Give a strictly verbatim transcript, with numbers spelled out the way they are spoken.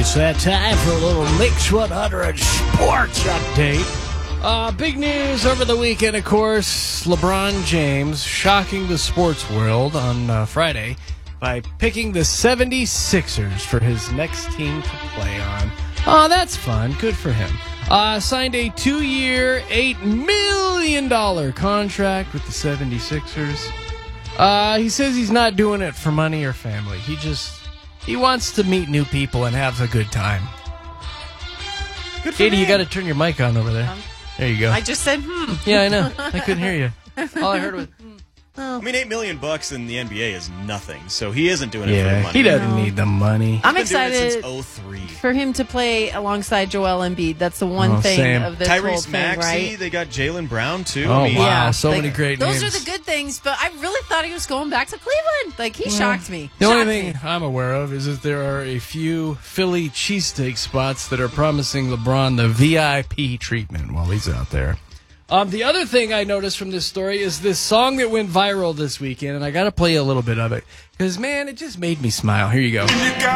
It's that time for a little Mix one hundred Sports Update. Uh, big news over the weekend, of course. LeBron James shocking the sports world on uh, Friday by picking the seventy-sixers for his next team to play on. Oh, that's fun. Good for him. Uh, signed a two-year, eight million dollars contract with the seventy-sixers. Uh, he says he's not doing it for money or family. He just, he wants to meet new people and have a good time. Good for Katie, me. you got to turn your mic on over there. Um, There you go. I just said, hmm. Yeah, I know. I couldn't hear you. All I heard was, I mean, eight million bucks in the N B A is nothing, so he isn't doing it for the yeah, money. he doesn't No. need the money. I'm He's been doing it excited since oh three. for him to play alongside Joel Embiid. That's the one Oh, thing same. of this whole Tyrese thing, Maxey, right? they got Jaylen Brown too. Oh, I mean, wow. Yeah, so like, many great Those names. are the good things, but I really thought he was going back to Cleveland. Like, he shocked me. The only Shocked thing me. I'm aware of is that there are a few Philly cheesesteak spots that are promising LeBron the V I P treatment while he's out there. Um, the other thing I noticed from this story is this song that went viral this weekend, and I got to play a little bit of it because, man, it just made me smile. Here you go.